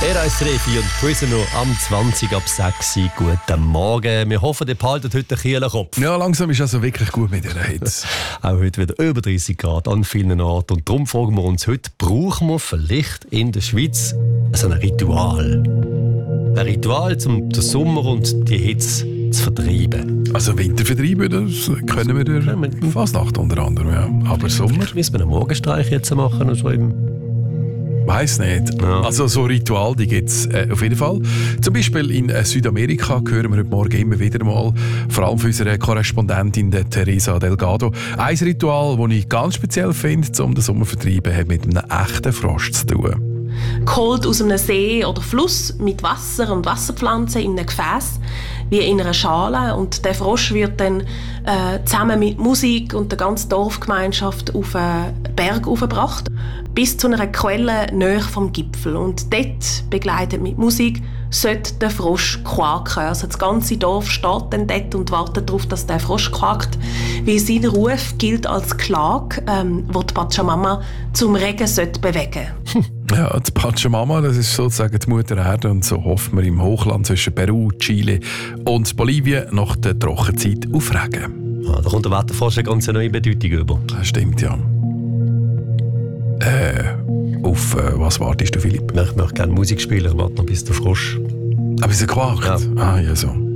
RS34 und Prisoner am 20 ab 6 Uhr. Guten Morgen. Wir hoffen, ihr behaltet heute den kühlen Kopf. Ja, langsam ist also wirklich gut mit dieser Hitze. Auch heute wieder über 30 Grad an vielen Orten. Und darum fragen wir uns heute, brauchen wir vielleicht in der Schweiz so ein Ritual? Ein Ritual, um den Sommer und die Hitze zu vertreiben. Also Winter vertreiben, das können wir der Fasnacht unter anderem, ja. Aber Sommer? Müssen wir einen Morgenstreich jetzt machen? Also Weiss nicht. Ja. Also so Ritual, die gibt es auf jeden Fall. Zum Beispiel in Südamerika hören wir heute Morgen immer wieder mal, vor allem von unserer Korrespondentin der Teresa Delgado, ein Ritual, das ich ganz speziell finde, um den Sommer zu vertreiben, hat mit einem echten Frosch zu tun. Geholt aus einem See oder Fluss mit Wasser und Wasserpflanzen in einem Gefäß, wie in einer Schale. Und der Frosch wird dann zusammen mit Musik und der ganzen Dorfgemeinschaft auf einen Berg hochgebracht, bis zu einer Quelle nahe vom Gipfel. Und dort, begleitet mit Musik, sollte der Frosch quaken. Also das ganze Dorf steht dann dort und wartet darauf, dass der Frosch quakt. Weil sein Ruf gilt als Klage, wo die Pachamama zum Regen bewegen sollte. Ja, die Pachamama, das ist sozusagen die Mutter Erde, und so hofft man im Hochland zwischen Peru, Chile und Bolivien nach der Trockenzeit auf Regen. Ja, da kommt der Wetterfrosch eine ganz neue Bedeutung über. Das stimmt, ja. Auf was wartest du, Philipp? Ich möchte gerne Musik spielen, ich warte noch bis der Frosch. Bis er quakt? Ja. Ah, ja, so.